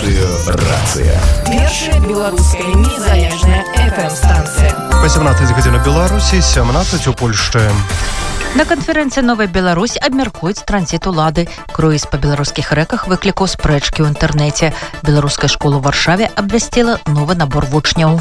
Радыёрацыя. Першая беларуская незалежная FM-станция. 18 гадзін у Беларусі, 17 у Польшчы. На канферэнцыі «Новая Беларусь» абмяркуюць транзіт улады. Круіз па беларускіх рэках выклікаў спрэчкі ў інтэрнэце. Беларуская школа ў Варшаве абвясціла новы набор вучняў.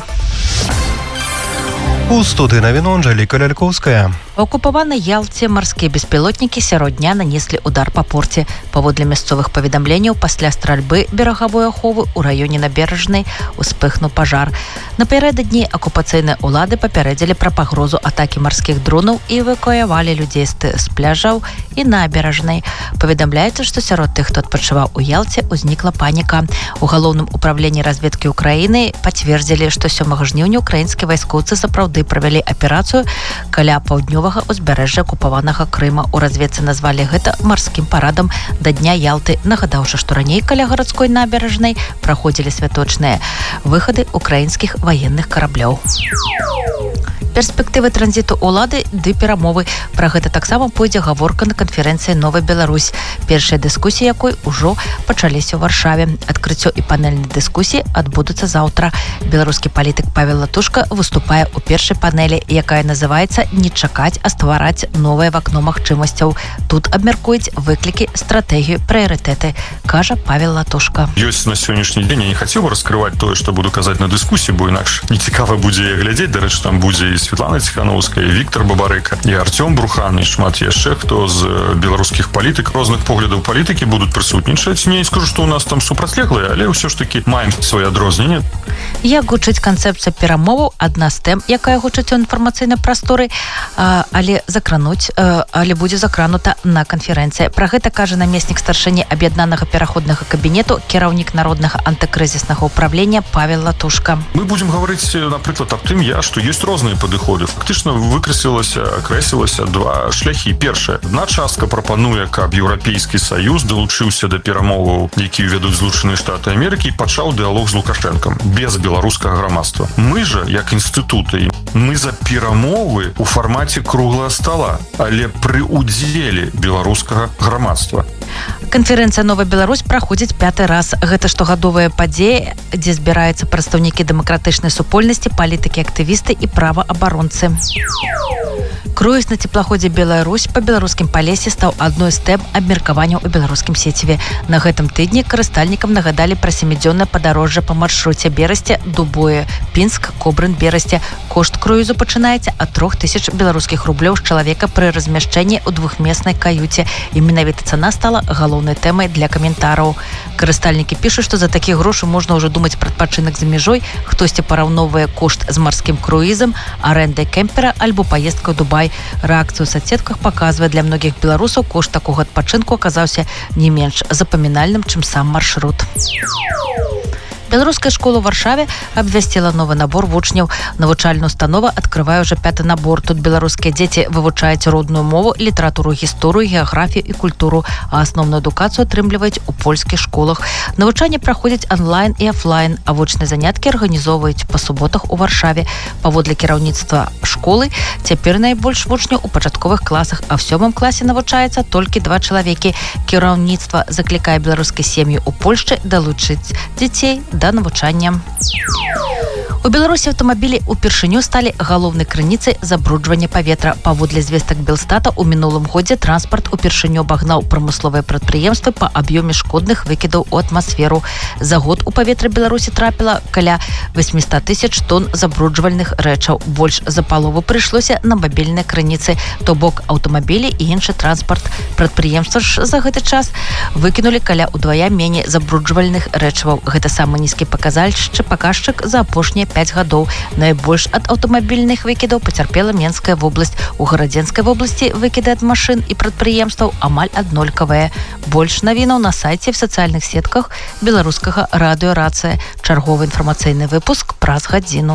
У студыі навіну Анжэліка Лялькоўская. У акупаванай Ялце марскія беспілотнікі сярод дня нанеслі удар па порце. Паводле мясцовых паведамленняў, пасля стральбы берагавой аховы ў раёне набярэжнай успыхнуў пажар. Напярэдадні акупацыйныя ўлады папярэдзілі пра пагрозу атакі марскіх дронаў і эвакуявалі людзей з пляжаў і набярэжнай. Паведамляецца, што сярод тых, хто адпачываў у Ялце, узнікла паніка. У галоўным управленні разведкі Украіны пацвердзілі, што 7 жніўня украінскія вайскоўцы сапраўды правялі аперацыю каля паўднёвага ўзбярэжжа акупаванага Крыма. У разведцы назвалі гэта марскім парадам да дня Ялты, нагадаўшы, што раней каля гарадской набярэжнай праходзілі святочныя выхады украінскіх ваенных караблёў. Перспектывы транзіту ўлады ды перамовы. Пра гэта таксама пойдзе гаворка на канферэнцыі «Новая Беларусь», першая дыскусія якой ужо пачаліся ў Варшаве. Адкрыццё і панельнай дыскусіі адбудуцца заўтра. Беларускі палітык Павел Латушка выступае ў першай панелі, якая называецца «Не чакаць, а ствараць новае вакно магчымасцяў». Тут абмяркуюць выклікі, стратэгію, прыярытэты, кажа Павел Латушка. Ёсць на сённяшні дзень, я не хацеў бы раскрываць тое, што буду казаць на дыскусіі, бо інакш нецікава будзе глядзець. Дарэчы, там будзе і Светлана Ціхановская, і Віктор Бабарэка, і Артём Брухан, і шмат яшчэ хто з беларускіх палітык, розных поглядаў палітыкі будуць прысутнічаць. Не скажу, што ў нас там супрацьлеглыя, але ўсё ж такі маем свае адрозненні. Як гучыць канцэпцыя перамоваў, адна з тэм, якая гучыць у інфармацыйнай прасторы, але будзе закранута на канферэнцыі. Пра гэта кажа намеснік старшыні аб'яднанага пераходнага кабінету, кіраўнік народнага антыкрызіснага ўправлення Павел Латушка. Мы будзем гаварыць, напрыклад, аб тым, што ёсць розныя падыходы. Фактычна акрэслілася два шляхі. Першае, адна частка прапануе, каб Еўрапейскі Саюз далучыўся да перамоваў, якія вядуць Злучаныя Штаты Амерыкі, і пачаў дыялог з Лукашэнкам без беларускага грамадства. Мы жа, як інстытуты, мы за перамовы ў фармаце круглага стала, але пры удзеле беларускага грамадства. Канферэнцыя «Новая Беларусь» праходзіць 5-й раз. Гэта штогадовая падзея, дзе збіраюцца прадстаўнікі дэмакратычнай супольнасці, палітыкі, актывісты і праваабаронцы. Круіз на цеплаходзе «Беларусь» па беларускім Палесе стаў адной з тэм абмеркаванняў у беларускім сеціве. На гэтым тыдні карыстальнікам нагадалі пра 7-дзённае падарожжа па маршруце Берасце, Дубое, Пінск, Кобрын, Берасце. Кошт круізу пачынаецца ад 3000 беларускіх рублёў з чалавека пры размяшчэнні ў двухмеснай каюце. І менавіта цана стала галоўнай тэмай для каментараў. Карыстальнікі пішуць, што за такія грошы можна ўжо думаць пра адпачынак за мяжой, хтосьці параўноўвае кошт з марскім круізам, арэндай кемпера альбо паездкай у Дубай. Рэакцыю ў соцсетках паказвае, для многіх беларусаў кошт такога адпачынку аказаўся не менш запамінальным, чым сам маршрут. Беларуская школа ў Варшаве абвясціла новы набор вучняў. Навучальная установа адкрывае ўжо 5-й набор. Тут беларускія дзеці вывучаюць родную мову, літаратуру, гісторыю, геаграфію і культуру, а асноўную адукацыю атрымліваюць у польскіх школах. Навучанне праходзіць онлайн і офлайн, а вучныя заняткі арганізоўваюць па суботах у Варшаве. Паводле кіраўніцтва школы, цяпер найбольш вучняў у пачатковых класах, а в 7-м класе навучаецца толькі 2 чалавекі. Кіраўніцтва заклікае беларускія сем'і ў Польшчы далучыць дзяцей да навучання. У Беларусі аўтамабілі ўпершыню сталі галоўнай крыніцай забруджвання паветра. Паводле звестак Белстата, у мінулым годзе транспарт упершыню абагнаў прамысловыя прадпрыемствы па аб'ёме шкодных выкідаў у атмасферу. За год у паветра Беларусі трапіла каля 800 000 тонн забруджвальных рэчаў. Больш за палову прыйшлося на мабільныя крыніцы, то бок аўтамабілі і іншы транспарт. Прадпрыемства ж за гэты час выкінулі каля ўдвая меней забруджвальных рэчываў. Гэта самы нізкі паказчык за апошнія 5 гадоў. Найбольш ад аўтамабільных выкідаў пацярпела Менская вобласць. У Гарадзенскай вобласці выкіды ад машын і прадпрыемстваў амаль аднолькавыя. Больш навінаў на сайце і в сацыяльных сетках беларускага радыёрацыя. Чарговы інфармацыйны выпуск праз гадзіну.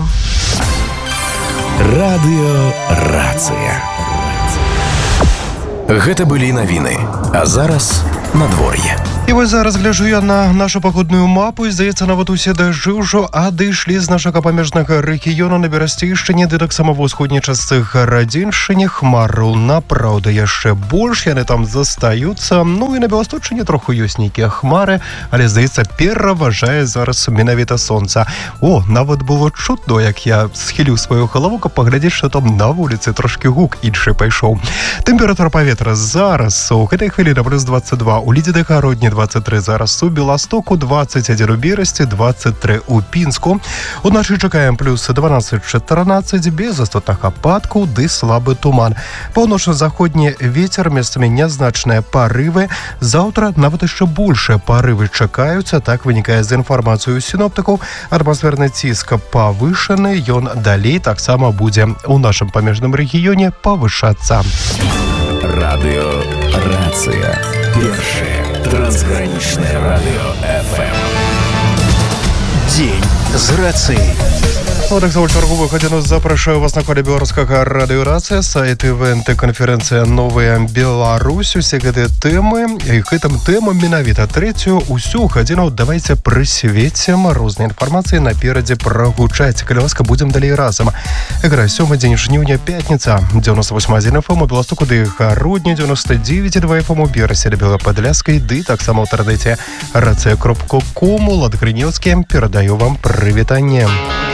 Радыёрацыя. Гэта былі навіны. А зараз надвор'е. І ось зараз гляжу я на нашу погодную мапу, і здається, нават усе дажджы ўжо адышлі з нашага памежнага рэгіёну на Берасцейшчыне, ды таксама ва ўсходняй частцы Гарадзіншчыне хмараў, напраўда, яшчэ больш, яны там застаюцца. Ну і на Беласточчыне троху ёсць нейкія хмары, але, здаецца, пераважае зараз менавіта сонца. О, нават было чутно, як я схіліў сваю галаву, каб паглядзець, што там на вуліцы трошкі гук іншы пайшоў. Тэмпература паветра зараз у гэтай хвілі на плюс 22, у Лідзе да Гародні 23 зараз, у Беластоку 21, у Берасці 23, у Пінску. Уначы чакаем плюс 12-14, без істотных ападкаў ды слабы туман. Паўночна-заходні вецер, месцамі нязначныя парывы. Заўтра нават яшчэ большыя парывы чакаюцца, так вынікае з інфармацыю сіноптыкаў. Атмасферны ціск павышаны, ён далей таксама будзе у нашым памежным рэгіёне павышацца. Радыё «Рацыя». Першае трансгранічнае радыё FM. Дзень з рацыяй. Ну, так за чарговую гадзіну запрашаю вас на хвалі беларускага радыё «Рацыя», сайт івэнты, канферэнцыя «Новая Беларусь». Усе гэтыя тэмы, і гэтым тэмам менавіта трэцюю усю гадзіну давайце прысвецім рознай інфармацыі наперадзе прагучаць. Калі ласка, будзем далей разам. Ігра, 7 дзень жніўня, пятніца, 98,1 FM у Беластоку ды Гародні, 99,2 FM у Берасе да Белападляскай, ды таксама ў інтэрнэце рацыя.ком. Лад Грынеўскі перадаю вам прывітанне.